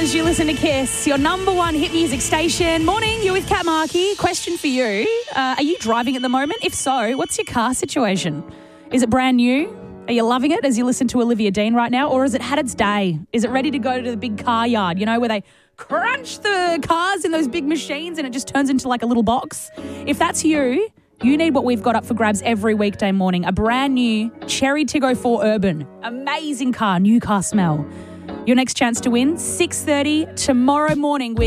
as you listen to Kiss, your number one hit music station. Morning, you're with Kat Markey. Question for you. Are you driving at the moment? If so, what's your car situation? Is it brand new? Are you loving it as you listen to Olivia Dean right now? Or has it had its day? Is it ready to go to the big car yard, where they crunch the cars in those big machines and it just turns into like a little box? If that's you, you need what we've got up for grabs every weekday morning. A brand new Cherry Tiggo 4 Urban. Amazing car, new car smell. Your next chance to win, 6:30 tomorrow morning with